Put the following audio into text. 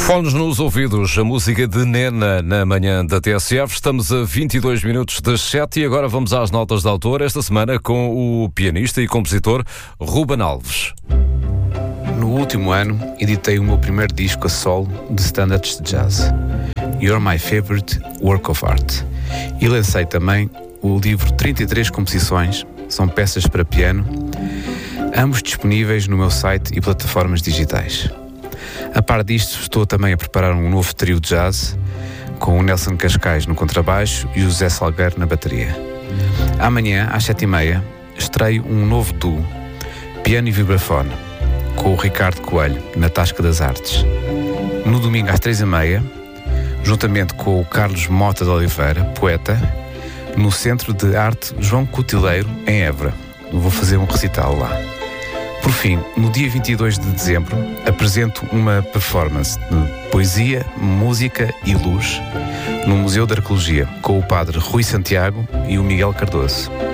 Fones nos ouvidos, a música de Nena na manhã da TSF. Estamos a 22 minutos das 7 e agora vamos às notas de autor, esta semana com o pianista e compositor Ruben Alves. No último ano, editei o meu primeiro disco a solo de standards de jazz, You're My Favorite Work of Art. E lancei também o livro 33 composições, são peças para piano, ambos disponíveis no meu site e plataformas digitais. A par disto, estou também a preparar um novo trio de jazz, com o Nelson Cascais no contrabaixo e o José Salgueiro na bateria. Amanhã, às 7h30, estreio um novo duo, piano e vibrafone, com o Ricardo Coelho, na Tasca das Artes. No domingo, às 3h30, juntamente com o Carlos Mota de Oliveira, poeta, no Centro de Arte João Cotileiro, em Évora. Vou fazer um recital lá. Por fim, no dia 22 de dezembro, apresento uma performance de poesia, música e luz no Museu de Arqueologia, com o padre Rui Santiago e o Miguel Cardoso.